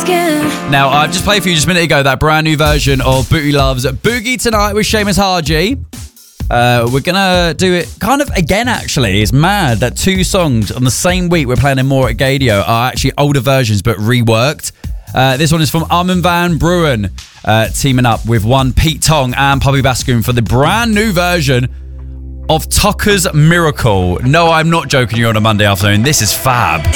Now, I've just played for you just a minute ago that brand new version of Booty Love's Boogie Tonight with Seamus Haji. We're going to do it kind of again, actually. It's mad that two songs on the same week we're playing in More at Gadio are actually older versions but reworked. This one is from Armin van Buuren, teaming up with one Pete Tong and Poppy Baskun for the brand new version of Tucker's Miracle. No, I'm not joking you on a Monday afternoon. This is fab.